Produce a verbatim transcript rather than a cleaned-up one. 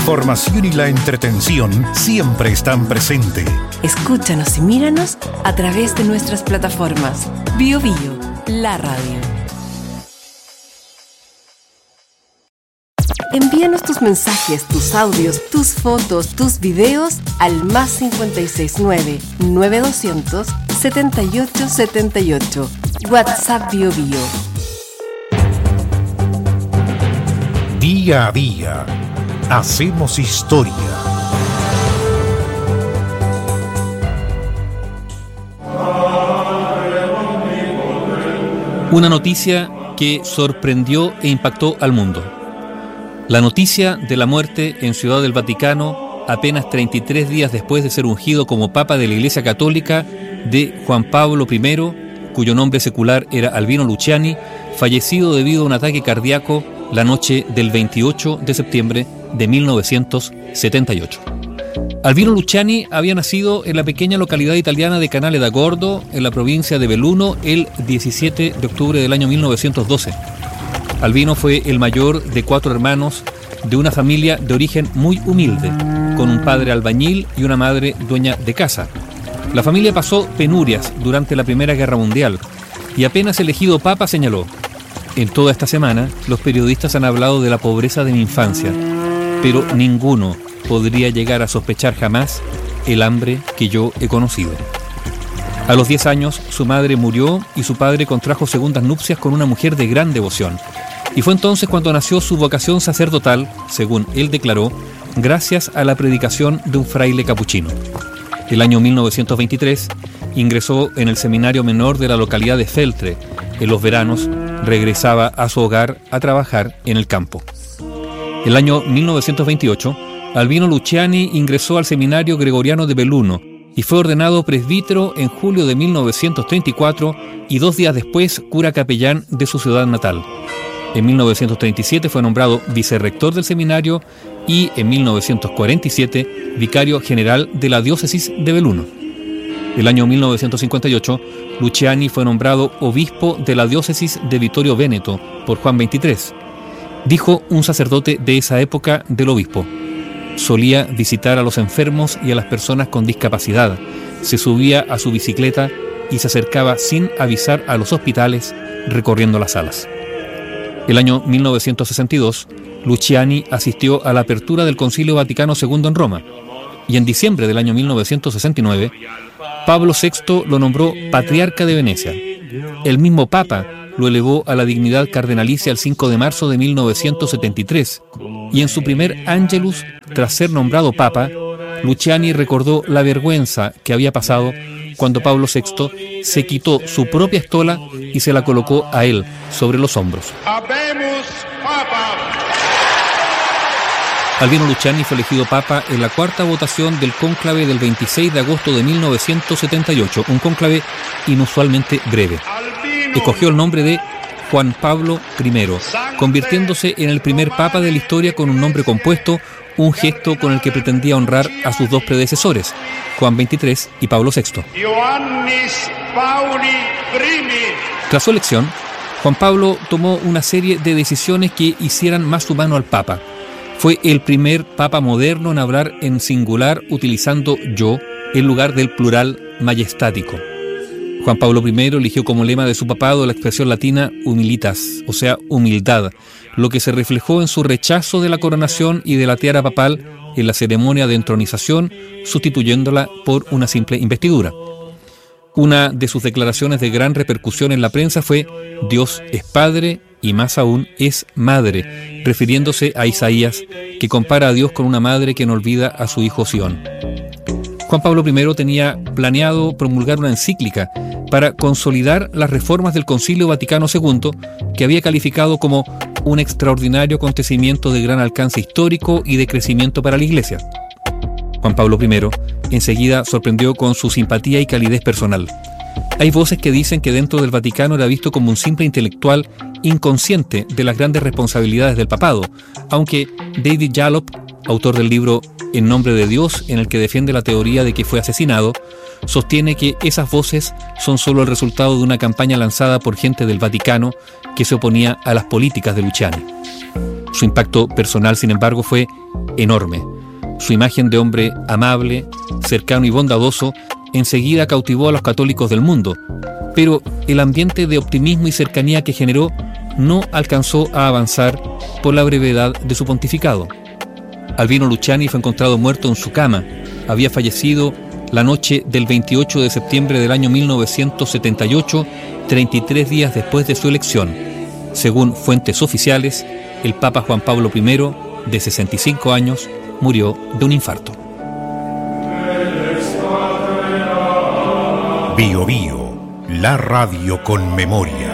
Formación y la entretención siempre están presentes. Escúchanos y míranos a través de nuestras plataformas. Bio Bio, la radio. Envíanos tus mensajes, tus audios, tus fotos, tus videos al más cincuenta y seis nueve, nueve doscientos, setenta y ocho setenta y ocho. WhatsApp Bio Bio. Día a día, hacemos historia. Una noticia que sorprendió e impactó al mundo. La noticia de la muerte en Ciudad del Vaticano, apenas treinta y tres días después de ser ungido como Papa de la Iglesia Católica, de Juan Pablo primero, cuyo nombre secular era Albino Luciani, fallecido debido a un ataque cardíaco la noche del veintiocho de septiembre de mil novecientos setenta y ocho. Albino Luciani había nacido en la pequeña localidad italiana de Canale da Gordo, en la provincia de Belluno, el diecisiete de octubre del año mil novecientos doce. Albino fue el mayor de cuatro hermanos de una familia de origen muy humilde, con un padre albañil y una madre dueña de casa. La familia pasó penurias durante la Primera Guerra Mundial y apenas elegido papa señaló: en toda esta semana los periodistas han hablado de la pobreza de mi infancia, pero ninguno podría llegar a sospechar jamás el hambre que yo he conocido. A los diez años su madre murió y su padre contrajo segundas nupcias con una mujer de gran devoción. Y fue entonces cuando nació su vocación sacerdotal, según él declaró, gracias a la predicación de un fraile capuchino. El año mil novecientos veintitrés ingresó en el seminario menor de la localidad de Feltre. En los veranos regresaba a su hogar a trabajar en el campo. El año mil novecientos veintiocho, Albino Luciani ingresó al seminario gregoriano de Belluno y fue ordenado presbítero en julio de mil novecientos treinta y cuatro y dos días después cura capellán de su ciudad natal. En mil novecientos treinta y siete fue nombrado vicerrector del seminario y en mil novecientos cuarenta y siete vicario general de la diócesis de Belluno. El año mil novecientos cincuenta y ocho, Luciani fue nombrado obispo de la diócesis de Vittorio Veneto por Juan veintitrés. Dijo un sacerdote de esa época del obispo: solía visitar a los enfermos y a las personas con discapacidad, se subía a su bicicleta y se acercaba sin avisar a los hospitales recorriendo las salas. El año mil novecientos sesenta y dos, Luciani asistió a la apertura del Concilio Vaticano segundo en Roma, y en diciembre del año mil novecientos sesenta y nueve, Pablo sexto lo nombró patriarca de Venecia. El mismo Papa lo elevó a la dignidad cardenalicia el cinco de marzo de mil novecientos setenta y tres, y en su primer Angelus, tras ser nombrado Papa, Luciani recordó la vergüenza que había pasado cuando Pablo sexto se quitó su propia estola y se la colocó a él sobre los hombros. Habemus Papa. Albino Luciani fue elegido papa en la cuarta votación del cónclave del veintiséis de agosto de mil novecientos setenta y ocho, un cónclave inusualmente breve. Escogió el nombre de Juan Pablo primero, convirtiéndose en el primer papa de la historia con un nombre compuesto, un gesto con el que pretendía honrar a sus dos predecesores, Juan veintitrés y Pablo sexto. Tras su elección, Juan Pablo tomó una serie de decisiones que hicieran más humano al papa. Fue el primer papa moderno en hablar en singular utilizando yo en lugar del plural majestático. Juan Pablo primero eligió como lema de su papado la expresión latina humilitas, o sea, humildad, lo que se reflejó en su rechazo de la coronación y de la tiara papal en la ceremonia de entronización, sustituyéndola por una simple investidura. Una de sus declaraciones de gran repercusión en la prensa fue: Dios es Padre y más aún es Madre, refiriéndose a Isaías, que compara a Dios con una madre que no olvida a su hijo Sión. Juan Pablo primero tenía planeado promulgar una encíclica para consolidar las reformas del Concilio Vaticano segundo, que había calificado como un extraordinario acontecimiento de gran alcance histórico y de crecimiento para la Iglesia. Juan Pablo primero enseguida sorprendió con su simpatía y calidez personal. Hay voces que dicen que dentro del Vaticano era visto como un simple intelectual inconsciente de las grandes responsabilidades del papado, aunque David Jalop, autor del libro En nombre de Dios, en el que defiende la teoría de que fue asesinado, sostiene que esas voces son solo el resultado de una campaña lanzada por gente del Vaticano que se oponía a las políticas de Luciani. Su impacto personal, sin embargo, fue enorme. Su imagen de hombre amable, cercano y bondadoso enseguida cautivó a los católicos del mundo, pero el ambiente de optimismo y cercanía que generó no alcanzó a avanzar por la brevedad de su pontificado. Albino Luciani fue encontrado muerto en su cama. Había fallecido la noche del veintiocho de septiembre del año mil novecientos setenta y ocho, treinta y tres días después de su elección. Según fuentes oficiales, el Papa Juan Pablo primero, de sesenta y cinco años, murió de un infarto. Bio Bio, la radio con memoria.